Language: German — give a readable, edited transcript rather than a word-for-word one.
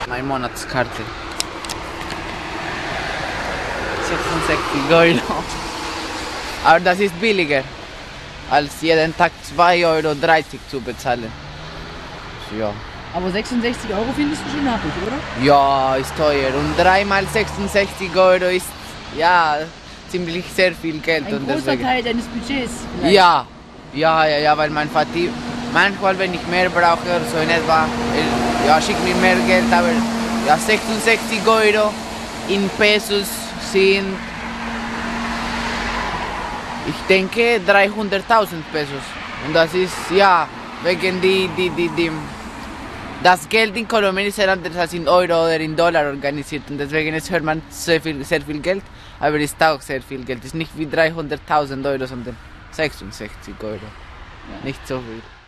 Meine Monatskarte. 66 Euro. Aber das ist billiger, als jeden Tag 2,30 Euro zu bezahlen. Ja. Aber 66 Euro findest du schon happig, oder? Ja, ist teuer. Und 3 mal 66 Euro ist ja ziemlich sehr viel Geld. Ein und großer deswegen. Teil deines Budgets. Vielleicht. Ja, weil mein Vati manchmal, wenn ich mehr brauche oder so in etwa, ja, schickt mir mehr Geld, aber ja, 66 Euro in Pesos sind, ich denke, 300.000 Pesos. Und das ist, ja, wegen das Geld in Kolumbien ist sehr anders als in Euro oder in Dollar organisiert. Und deswegen hört man sehr viel Geld, aber es ist auch sehr viel Geld. Es ist nicht wie 300.000 Euro, sondern 66 Euro. Ja. Nicht so viel.